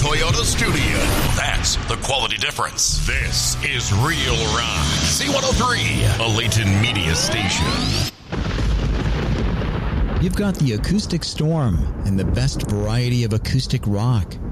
Toyota studio. That's the quality difference. This is Real Rock. C103, a Layton media station. You've got the Acoustic Storm and the best variety of acoustic rock.